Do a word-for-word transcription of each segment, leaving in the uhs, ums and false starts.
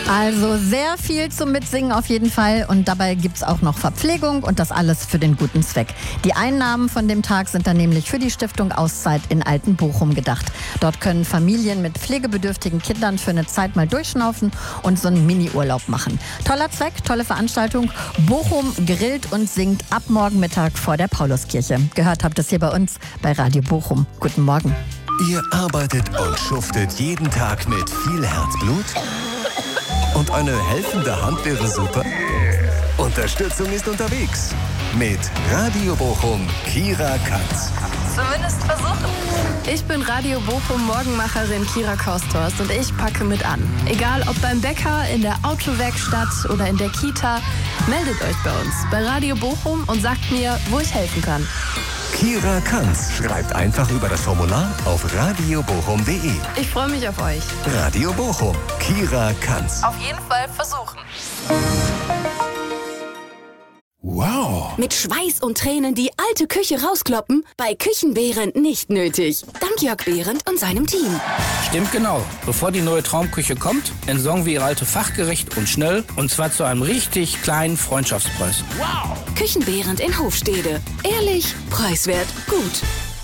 Also sehr viel zum Mitsingen auf jeden Fall und dabei gibt's auch noch Verpflegung und das alles für den guten Zweck. Die Einnahmen von dem Tag sind dann nämlich für die Stiftung Auszeit in Altenbochum gedacht. Dort können Familien mit pflegebedürftigen Kindern für eine Zeit mal durchschnaufen und so einen Mini-Urlaub machen. Toller Zweck, tolle Veranstaltung. Bochum grillt und singt ab morgen Mittag vor der Pauluskirche. Gehört habt ihr es hier bei uns bei Radio Bochum. Guten Morgen. Ihr arbeitet und schuftet jeden Tag mit viel Herzblut? Und eine helfende Hand wäre super? Unterstützung ist unterwegs. Mit Radio Bochum Kira Katz. Zumindest versuchen. Ich bin Radio Bochum Morgenmacherin Kira Kosthorst und ich packe mit an. Egal ob beim Bäcker, in der Autowerkstatt oder in der Kita, meldet euch bei uns bei Radio Bochum und sagt mir, wo ich helfen kann. Kira Kanz schreibt einfach über das Formular auf radio bochum punkt de. Ich freue mich auf euch. Radio Bochum, Kira Kanz. Auf jeden Fall versuchen. Wow! Mit Schweiß und Tränen die alte Küche rauskloppen? Bei Küchenbehrendt nicht nötig. Dank Jörg Behrendt und seinem Team. Stimmt genau. Bevor die neue Traumküche kommt, entsorgen wir ihre alte fachgerecht und schnell und zwar zu einem richtig kleinen Freundschaftspreis. Wow! Küchenbehrendt in Hofstede. Ehrlich, preiswert, gut.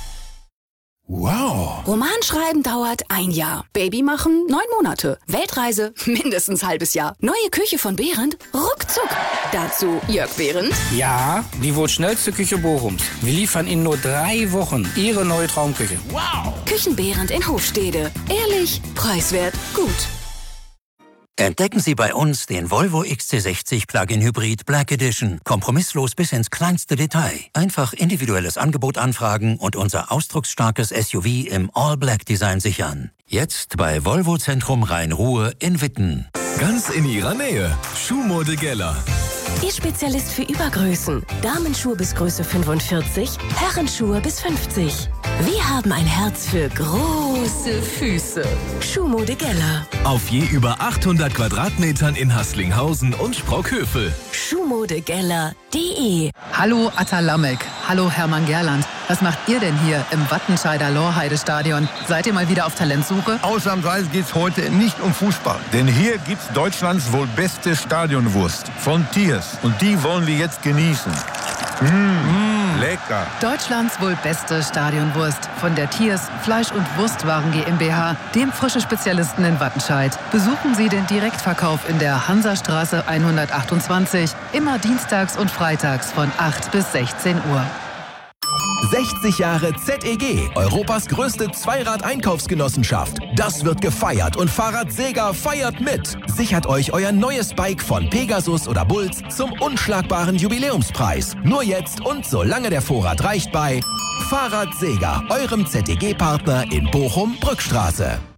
Wow! Romanschreiben dauert ein Jahr. Baby machen neun Monate. Weltreise mindestens halbes Jahr. Neue Küche von Behrendt? Ruckzuck. Dazu Jörg Behrendt. Ja, die wohl schnellste Küche Bochums. Wir liefern in nur drei Wochen Ihre neue Traumküche. Wow! Küchenbehrendt in Hofstede. Ehrlich, preiswert, gut. Entdecken Sie bei uns den Volvo X C sechzig Plug-in Hybrid Black Edition. Kompromisslos bis ins kleinste Detail. Einfach individuelles Angebot anfragen und unser ausdrucksstarkes S U V im All-Black-Design sichern. Jetzt bei Volvo Zentrum Rhein-Ruhr in Witten. Ganz in Ihrer Nähe. Schuhmode Geller. Ihr Spezialist für Übergrößen. Damenschuhe bis Größe fünfundvierzig, Herrenschuhe bis fünfzig. Wir haben ein Herz für große Füße. Schuhmode Geller. Auf je über achthundert Quadratmetern in Hasslinghausen und Sprockhövel. Schuhmodegeller punkt de. Hallo Atta Lamek. Hallo Hermann Gerland. Was macht ihr denn hier im Wattenscheider Lorheide-Stadion? Seid ihr mal wieder auf Talentsuche? Ausnahmsweise geht's heute nicht um Fußball. Denn hier gibt's Deutschlands wohl beste Stadionwurst. Von Tiers. Und die wollen wir jetzt genießen. Mmh, mmh, lecker. Deutschlands wohl beste Stadionwurst von der Tiers Fleisch- und Wurstwaren GmbH, dem frische Spezialisten in Wattenscheid. Besuchen Sie den Direktverkauf in der Hansastraße hundertachtundzwanzig, immer dienstags und freitags von acht bis sechzehn Uhr. sechzig Jahre Z E G, Europas größte Zweirad-Einkaufsgenossenschaft. Das wird gefeiert und Fahrrad-Sega feiert mit. Sichert euch euer neues Bike von Pegasus oder Bulls zum unschlagbaren Jubiläumspreis. Nur jetzt und solange der Vorrat reicht bei Fahrrad-Sega, eurem Z E G-Partner in Bochum-Brückstraße.